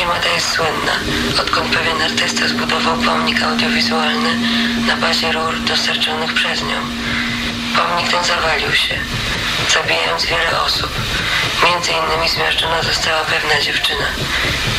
Firma ta jest słynna, odkąd pewien artysta zbudował pomnik audiowizualny na bazie rur dostarczonych przez nią. Pomnik ten zawalił się, zabijając wiele osób. Między innymi zmiażdżona została pewna dziewczyna.